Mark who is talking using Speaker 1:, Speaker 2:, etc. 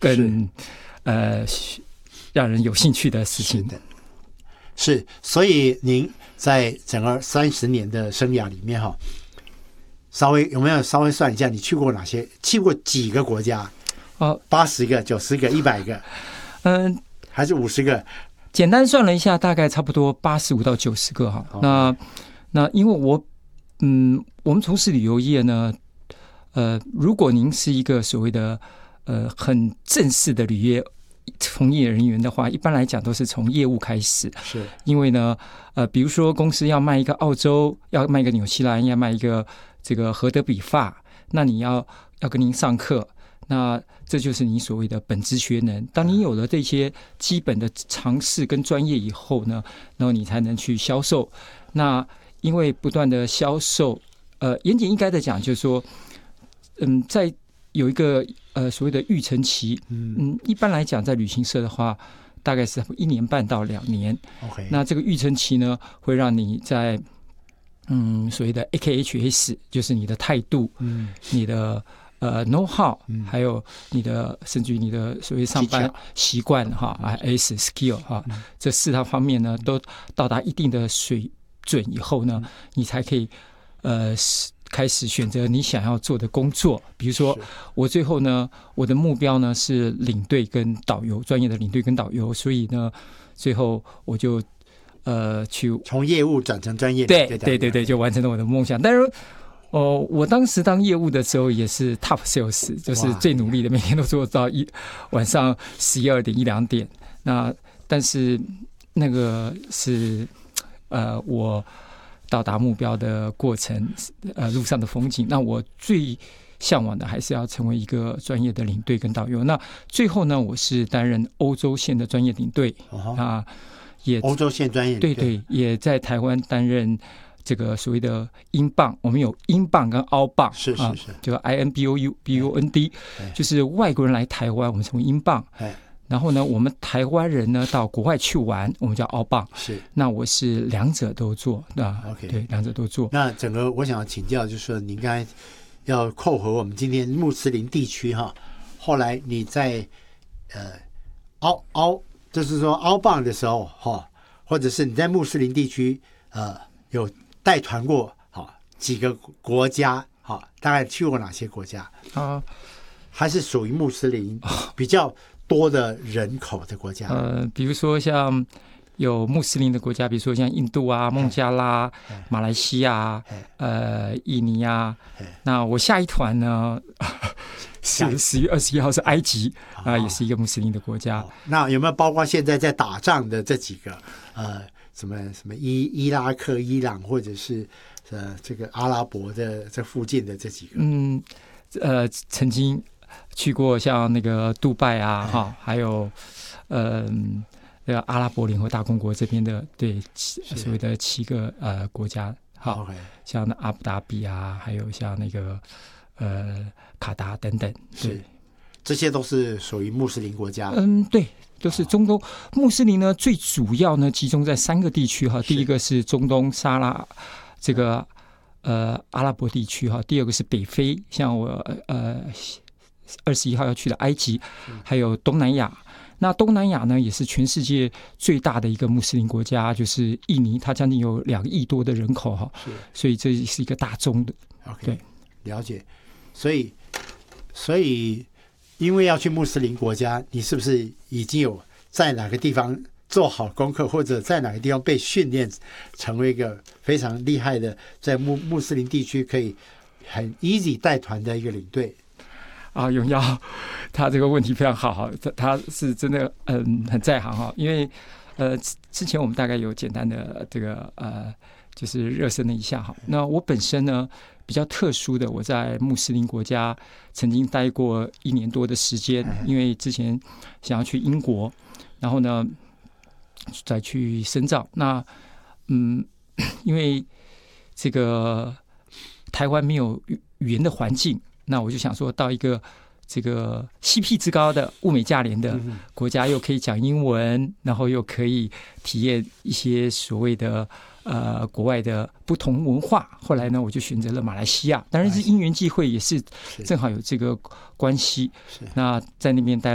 Speaker 1: 更让人有兴趣的事情。
Speaker 2: 是，所以您在整个30年的生涯里面哈，有没有稍微算一下，你去过哪些？去过几个国家？80个、90个、100个？还是50个？
Speaker 1: 简单算了一下，大概差不多85到90个哈。那因为我们从事旅游业呢，如果您是一个所谓的很正式的旅业从业人员的话，一般来讲都是从业务开始。
Speaker 2: 是
Speaker 1: 因为呢，比如说公司要卖一个澳洲，要卖一个纽西兰，要卖一个这个荷德比法，那你要跟您上课，那这就是你所谓的本职学能。当你有了这些基本的常识跟专业以后呢，然后你才能去销售。那因为不断的销售，严谨应该的讲，就是说，在有一个所谓的育成期，一般来讲，在旅行社的话，大概是1年半到2年。
Speaker 2: OK，
Speaker 1: 那这个育成期呢，会让你在所谓的 AKHS， 就是你的态度，你的know how，还有你的甚至于你的所谓上班习惯哈，S skill 哈，这4大方面呢，都到达一定的水准以后呢，你才可以开始选择你想要做的工作。比如说我最后呢，我的目标呢是领队跟导游，专业的领队跟导游，所以呢最后我就去
Speaker 2: 从业务转成专业，
Speaker 1: 对，就完成了我的梦想。但是我当时当业务的时候也是 top sales， 就是最努力的，每天都做到晚上11、2点、1、2点。那但是那个是我到达目标的过程，路上的风景。那我最向往的还是要成为一个专业的领队跟导游。那最后呢，我是担任欧洲线的专业领队也
Speaker 2: 欧洲线专业领队，
Speaker 1: 对，也在台湾担任这个所谓的英镑，我们有英镑跟澳镑，
Speaker 2: 是，
Speaker 1: 就 INBOUND， 就是外国人来台湾，我们称为英镑。然后呢，我们台湾人呢到国外去玩，我们叫澳镑。
Speaker 2: 是，
Speaker 1: 那我是两者都做，对，两者都做。
Speaker 2: 那整个我想请教，就是说您刚才要扣合我们今天穆斯林地区哈，后来你在就是说澳镑的时候哈，或者是你在穆斯林地区有带团过几个国家大概去过哪些国家还是属于穆斯林比较多的人口的国家？
Speaker 1: 比如说像有穆斯林的国家，比如说像印度啊、孟加拉、马来西亚、印尼啊。那我下一团呢是10月21号是埃及也是一个穆斯林的国家。
Speaker 2: 那有没有包括现在在打仗的这几个什么伊拉克、伊朗，或者是这个阿拉伯的这附近的这几个？
Speaker 1: 曾经去过像那个杜拜还有那个阿拉伯联合大公国这边的，对，所谓的7个国家，像阿布达比还有像那个卡达等等，对，
Speaker 2: 这些都是属于穆斯林国家。
Speaker 1: 对，都是中东穆斯林呢，最主要呢集中在3个地区第一个是中东沙拉这个阿拉伯地区第二个是北非，像我21号要去的埃及，还有东南亚。那东南亚呢，也是全世界最大的一个穆斯林国家，就是印尼，它将近有2亿多的人口所以这是一个大宗的。对，
Speaker 2: 了解。所以因为要去穆斯林国家，你是不是已经有在哪个地方做好功课，或者在哪个地方被训练成为一个非常厉害的在穆斯林地区可以很 easy 带团的一个领队？
Speaker 1: 永耀他这个问题非常好，他是真的很在行因为之前我们大概有简单的这个就是热身了一下那我本身呢比较特殊的，我在穆斯林国家曾经待过1年多的时间，因为之前想要去英国，然后呢再去深造。那因为这个台湾没有语言的环境，那我就想说到一个这个 CP 值高的物美价廉的国家，又可以讲英文，然后又可以体验一些所谓的国外的不同文化。后来呢，我就选择了马来西亚，当然是因缘际会，也是正好有这个关系。那在那边待